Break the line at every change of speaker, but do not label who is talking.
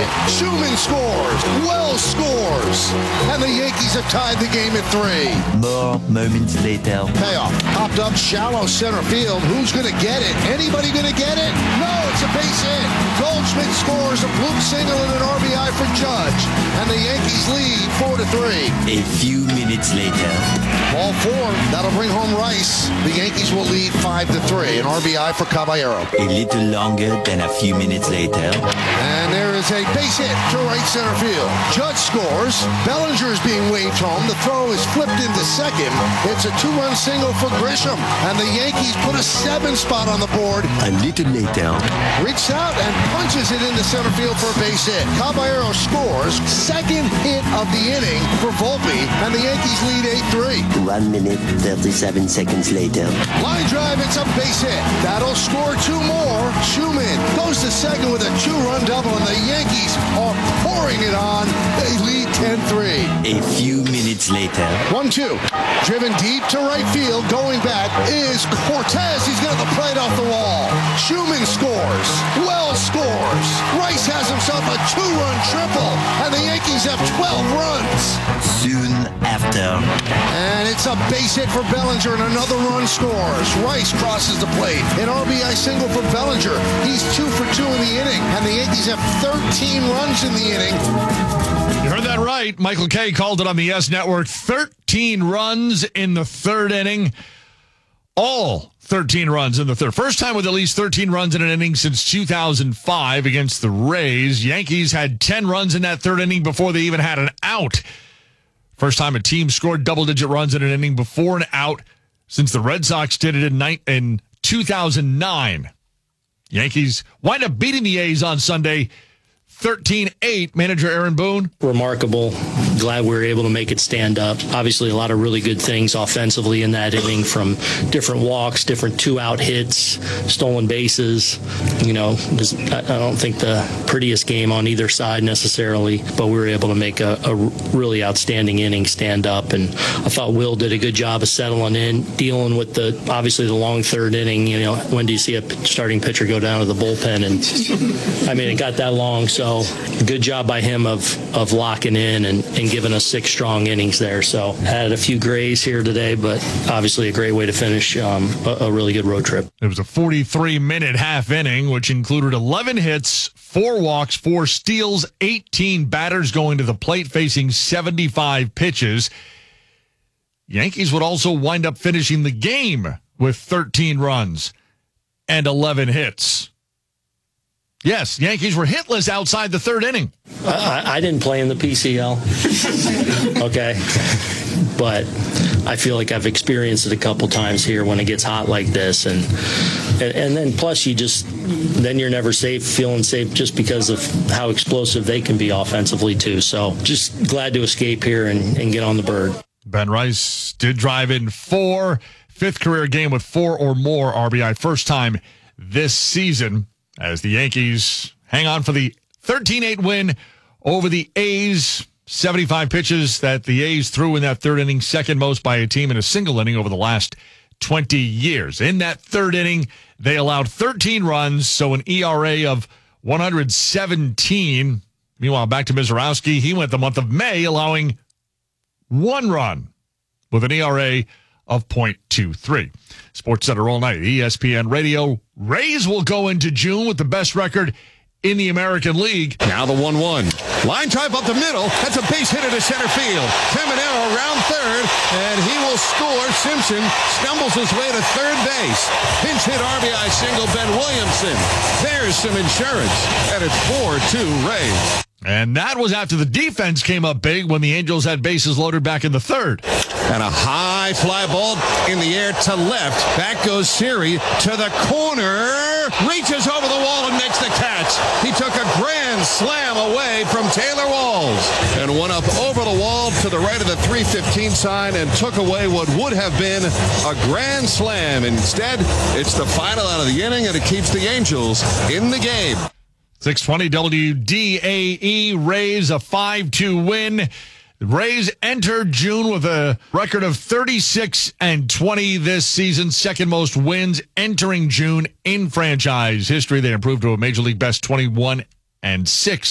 Schumann scores. Wells scores. And the Yankees have tied the game at 3.
More moments later.
Payoff. Popped up shallow center field. Who's going to get it? Anybody going to get it? No, it's a base hit. Goldschmidt scores a fluke single and an RBI for Judge. And the Yankees lead 4-3.
A few minutes later.
Ball 4. That'll bring home Rice. The Yankees will lead 5-3. An RBI for Caballero.
A little longer than a few minutes later.
And there is a base hit to right center field. Judge scores. Bellinger is being waved home. The throw is flipped into second. It's a 2-run single for Grisham. And the Yankees put a 7 spot on the board.
A little later.
Reaches out and punches it into center field for a base hit. Caballero scores. Second hit of the inning for Volpe. And the Yankees lead 8-3.
1 minute, 37 seconds later.
Line drive, it's a base hit. That'll score 2 more. Schumann goes to second with a 2-run double, and the Yankees are pouring it on. They lead 10-3.
A few minutes later.
1-2. Driven deep to right field. Going back is Cortez. He's got the plate off the wall. Schumann scores. Wells scores. Rice has himself a 2-run triple, and the Yankees have 12 runs.
Soon after.
And it's a base hit for Bellinger, and another run scores. Rice crosses the plate. An RBI single for Bellinger. He's 2 for 2 in the inning, and the Yankees have 13 runs in the inning.
You heard that right. Michael Kay called it on the YES Network. 13 runs in the third inning. All 13 runs in the third. First time with at least 13 runs in an inning since 2005 against the Rays. Yankees had 10 runs in that third inning before they even had an out. First time a team scored double-digit runs in an inning before an out since the Red Sox did it in 2009. Yankees wind up beating the A's on Sunday 13-8. Manager Aaron Boone.
Remarkable. Glad we were able to make it stand up. Obviously, a lot of really good things offensively in that inning, from different walks, different 2-out hits, stolen bases. You know, I don't think the prettiest game on either side necessarily, but we were able to make a really outstanding inning stand up. And I thought Will did a good job of settling in, dealing with obviously the long third inning. You know, when do you see a starting pitcher go down to the bullpen? And I mean, it got that long, so good job by him of locking in and giving us 6 strong innings there. So had a few grays here today, but obviously a great way to finish a really good road trip.
It was a 43-minute half inning, which included 11 hits, 4 walks, 4 steals, 18 batters going to the plate facing 75 pitches. Yankees would also wind up finishing the game with 13 runs and 11 hits. Yes, Yankees were hitless outside the third inning.
I didn't play in the PCL. Okay. But I feel like I've experienced it a couple times here when it gets hot like this. And then plus then you're never feeling safe just because of how explosive they can be offensively too. So just glad to escape here and get on the bird.
Ben Rice did drive in 4, 5th career game with 4 or more RBI, first time this season, as the Yankees hang on for the 13-8 win over the A's. 75 pitches that the A's threw in that third inning, second most by a team in a single inning over the last 20 years. In that third inning, they allowed 13 runs, so an ERA of 117. Meanwhile, back to Mizorowski. He went the month of May allowing 1 run with an ERA of .23. Sports Center all night, ESPN Radio. Rays will go into June with the best record in the American League.
Now the 1-1. Line drive up the middle. That's a base hit into center field. Caminero around third, and he will score. Simpson stumbles his way to third base. Pinch hit RBI single, Ben Williamson. There's some insurance, and it's 4-2 Rays.
And that was after the defense came up big when the Angels had bases loaded back in the third.
And a high fly ball in the air to left. Back goes Siri to the corner. Reaches over the wall and makes the catch. He took a grand slam away from Taylor Walls and went up over the wall to the right of the 315 sign and took away what would have been a grand slam. Instead, it's the final out of the inning, and it keeps the Angels in the game.
620 WDAE, Rays a 5-2 win. The Rays enter June with a record of 36-20 this season, second most wins entering June in franchise history. They improved to a Major League best 21-6